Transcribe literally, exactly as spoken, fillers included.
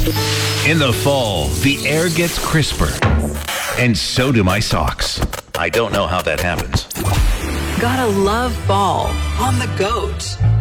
In the fall, the air gets crisper, and so do my socks. I don't know how that happens. Gotta love fall on the goat.